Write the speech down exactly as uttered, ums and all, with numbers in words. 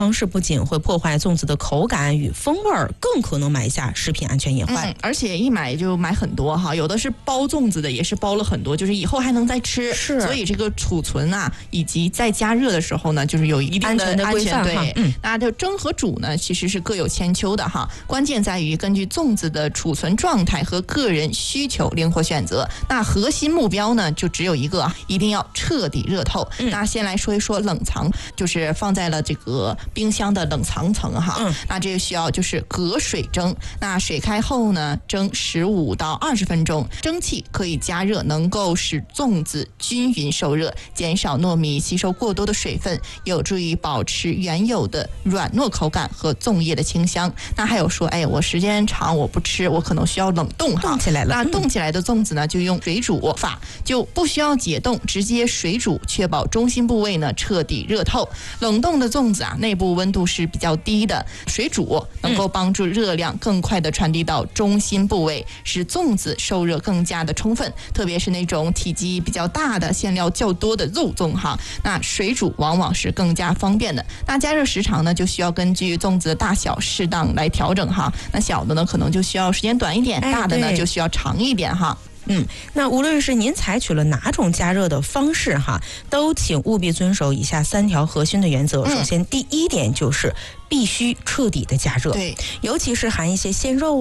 方式不仅会破坏粽子的口感与风味儿，更可能埋下食品安全隐患。 嗯，而且一买就买很多哈，有的是包粽子的，也是包了很多，就是以后还能再吃。 是， 所以这个储存啊，以及在加热的时候呢，就是有一定的安全的规范哈。 对，那这蒸和煮呢，其实是各有千秋的哈。关键在于根据粽子的储存状态和个人需求灵活选择。那核心目标呢，就只有一个，一定要彻底热透。嗯、那先来说一说冷藏，就是放在了这个冰箱的冷藏层哈。嗯、那这个需要就是隔水蒸。那水开后呢，蒸十五到二十分钟，蒸汽可以加热，能够使粽子均匀受热，减少糯米吸收过多的水分，有助于保持原有的软糯口感和粽叶的清香。那还有说，哎，我时间长我不吃，我可能需要冷冻哈， 冻起来了。 那冻起来的粽子呢，就用水煮法，就不需要解冻，直接水煮，确保中心部位呢彻底热透。冷冻的粽子啊，内部温度是比较低的，水煮能够帮助热量更快的传递到中心部位，使粽子受热更加的充分。特别是那种体积比较大的、馅料较多的肉粽哈，那水煮往往是更加方便的。那加热时长呢，就需要根据粽子的大小适当来调整哈。那小的呢，可能就需要时间短一点，大的呢就需要长一点哈。 嗯，那无论是您采取了哪种加热的方式哈，都请务必遵守以下三条核心的原则。首先，第一点就是必须彻底的加热， 对， 尤其是含一些鲜肉啊。